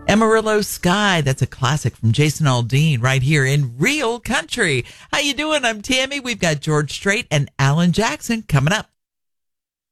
Amarillo Sky, that's a classic from Jason Aldean right here in Real Country. How you doing? I'm Tammy. We've got George Strait and Alan Jackson coming up.